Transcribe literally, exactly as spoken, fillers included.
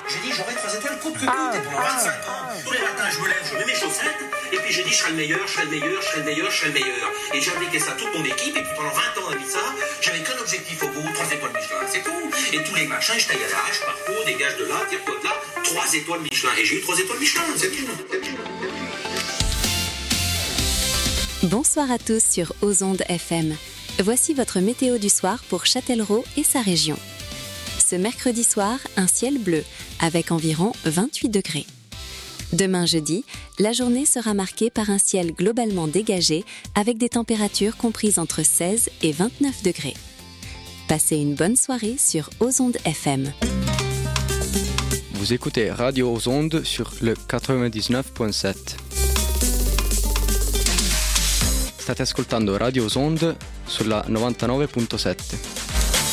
J'ai dit j'aurai trois étoiles coûte que coûte et pendant vingt-cinq ans. Tous les matins je me lève, je mets mes chaussettes et puis j'ai dit je serai le meilleur, je serai le meilleur, je serai le meilleur, je serai le meilleur. Et j'ai appliqué ça à toute mon équipe et puis pendant vingt ans on a mis ça, j'avais qu'un objectif au bout, trois étoiles Michelin, c'est tout. Et tous les machins, je taille à la hache, parcours, dégage de là, tire-toi de là, trois étoiles Michelin. Et j'ai eu trois étoiles Michelin, c'est tout. Bonsoir à tous sur Aux Ondes F M. Voici votre météo du soir pour Châtellerault et sa région. Ce mercredi soir, un ciel bleu avec environ vingt-huit degrés. Demain jeudi, la journée sera marquée par un ciel globalement dégagé avec des températures comprises entre seize et vingt-neuf degrés. Passez une bonne soirée sur Aux Ondes F M. Vous écoutez Radio Aux Ondes sur le quatre-vingt-dix-neuf virgole sept. State ascoltando Radio Aux Ondes sulla novantanove virgola sette.